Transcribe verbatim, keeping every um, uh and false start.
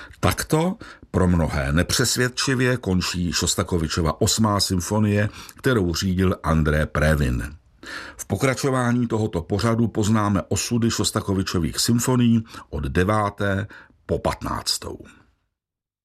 Takto pro mnohé nepřesvědčivě končí Šostakovičova osmá symfonie, kterou řídil André Previn. V pokračování tohoto pořadu poznáme osudy Šostakovičových symfonií od deváté po patnáctou.